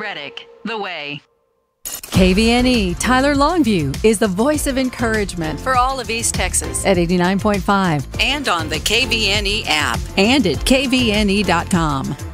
Reddick, The Way. KVNE Tyler Longview is the voice of encouragement for all of East Texas at 89.5 And on the KVNE app. and at kvne.com.